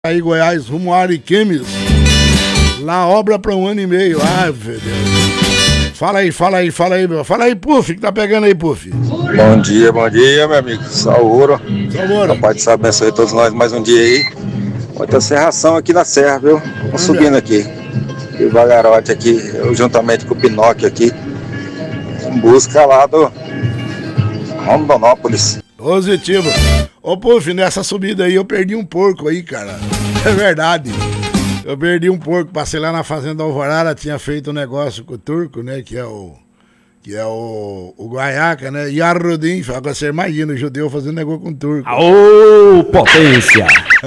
Aí Goiás, rumo a Ariquemes. Lá obra pra 1 ano e meio. Ai, meu Deus. Fala aí, meu. Fala aí, Puff, que tá pegando aí, Puff. Bom dia, meu amigo. Saúro. Papai do céu abençoe todos nós mais um dia aí. Muita serração aqui na serra, viu? Vamos subindo aqui. Devagarote aqui, eu juntamente com o Pinóquio aqui. Em busca lá do Rondonópolis. Positivo. Ô, Puff, nessa subida aí eu perdi um porco aí, cara. É verdade. Eu perdi um porco, passei lá na Fazenda Alvorada, tinha feito um negócio com o turco, né? Que é o Guaiaca, né? E a Rodim, você imagina o judeu fazendo negócio com o turco. Aô, potência!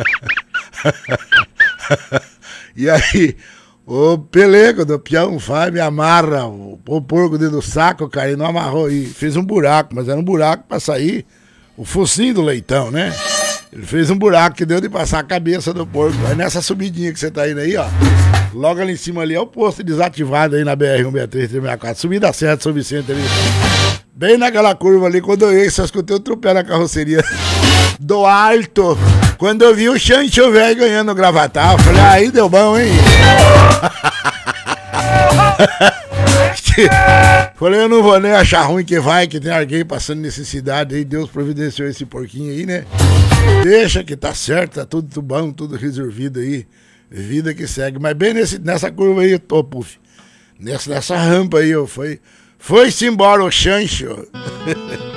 E aí, o Pelego do peão vai, me amarra o porco dentro do saco, cara, e não amarrou aí. Fez um buraco, mas era um buraco pra sair o focinho do leitão, né? Ele fez um buraco que deu de passar a cabeça do porco. Aí nessa subidinha que você tá indo aí, ó. Logo ali em cima ali é o posto desativado aí na BR-163-364. Subida certa, São Vicente ali. Bem naquela curva ali, quando eu ia, só escutei o tropé na carroceria do alto. Quando eu vi o Chancho velho ganhando o Gravatar, eu falei, aí deu bom, hein? Falei, eu não vou nem achar ruim que vai, que tem alguém passando necessidade aí, Deus providenciou esse porquinho aí, né? Deixa que tá certo, tá tudo bom, tudo resolvido aí, vida que segue. Mas bem nessa curva aí, eu tô, Puff, nessa rampa aí, foi-se embora o Chancho.